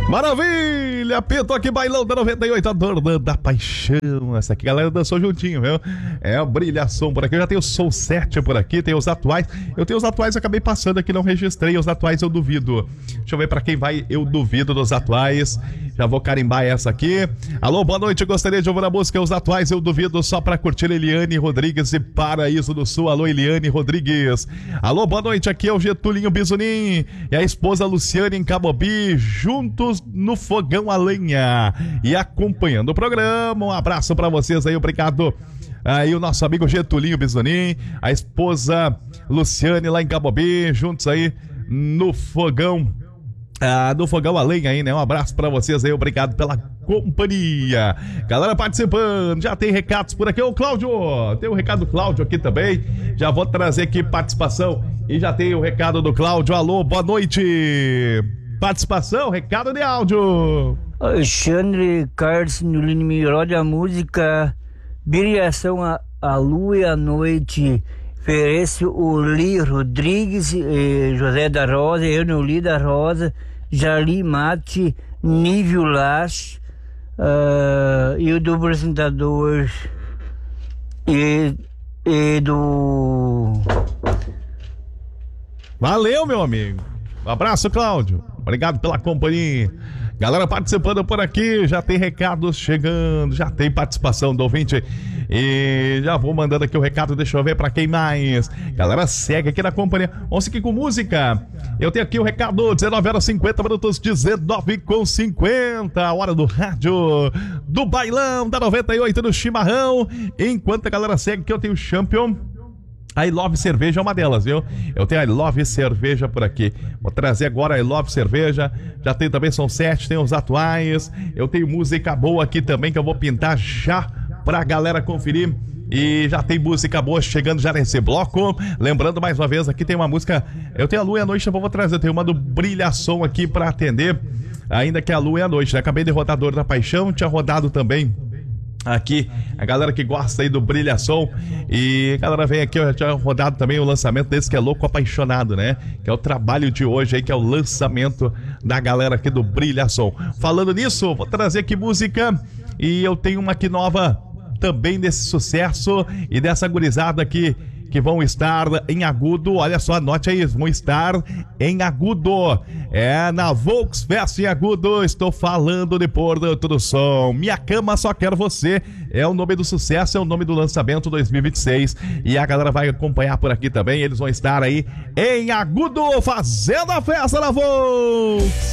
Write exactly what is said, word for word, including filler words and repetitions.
Maravilha! Pinto aqui, bailão da noventa e oito, a dor da paixão. Essa aqui, galera, dançou juntinho, viu? É o Brilhação por aqui. Eu já tenho o Soul sete por aqui, tem os atuais. Eu tenho os atuais, eu acabei passando aqui, não registrei. Os atuais eu duvido. Deixa eu ver pra quem vai, eu duvido dos atuais. Já vou carimbar essa aqui. Alô, boa noite, eu gostaria de ouvir a música Os Atuais, eu duvido, só pra curtir Eliane Rodrigues e Paraíso do Sul. Alô, Eliane Rodrigues. Alô, boa noite, aqui é o Getulinho Bizunim e a esposa Luciane em Camobi, juntos no fogão a lenha e acompanhando o programa. Um abraço pra vocês aí, obrigado. Aí o nosso amigo Getulinho Bizunim, a esposa Luciane lá em Camobi, juntos aí no fogão. Ah, no fogão a lenha aí, né? Um abraço pra vocês aí, obrigado pela companhia. Galera participando, já tem recados por aqui. Ô Cláudio, tem o recado do Cláudio aqui também. Já vou trazer aqui participação e já tem o recado do Cláudio. Alô, boa noite. Participação, recado de áudio. Alexandre Carlos Nulini Miró, a música Brilhação a, a Lua e a Noite. Oferece o Li Rodrigues, eh, José da Rosa, Ernuli da Rosa, Jali Mate, Nívio Lash, uh, e o do apresentador e, e do... Valeu, meu amigo. Um abraço, Cláudio. Obrigado pela companhia. Galera participando por aqui, já tem recados chegando, já tem participação do ouvinte. E já vou mandando aqui o recado, deixa eu ver pra quem mais. Galera, segue aqui na companhia. Vamos seguir com música. Eu tenho aqui o recado, dezenove horas e cinquenta minutos, dezenove com cinquenta, a hora do rádio, do bailão, da noventa e oito, do chimarrão. Enquanto a galera segue aqui, eu tenho o Champion. A I Love Cerveja é uma delas, viu? Eu tenho a I Love Cerveja por aqui. Vou trazer agora a I Love Cerveja. Já tem também, são sete, tem os atuais. Eu tenho música boa aqui também que eu vou pintar já pra galera conferir. E já tem música boa chegando já nesse bloco. Lembrando mais uma vez, aqui tem uma música. Eu tenho a Lua e a Noite, eu vou trazer. Eu tenho uma do Brilhação aqui pra atender. Ainda que a Lua e a Noite, né? Acabei de rodar Dor da Paixão, tinha rodado também aqui, a galera que gosta aí do Brilhação. E a galera vem aqui, eu já tinha rodado também o lançamento desse que é Louco Apaixonado, né? Que é o trabalho de hoje aí, que é o lançamento da galera aqui do Brilhação. Falando nisso, vou trazer aqui música. E eu tenho uma aqui nova também desse sucesso e dessa gurizada aqui que vão estar em Agudo. Olha só, anote aí, vão estar em Agudo. É na Volksfest em Agudo. Estou falando de Porto do Som. Minha Cama Só Quer Você é o nome do sucesso, é o nome do lançamento dois mil e vinte e seis. E a galera vai acompanhar por aqui também. Eles vão estar aí em Agudo fazendo a festa na Volks.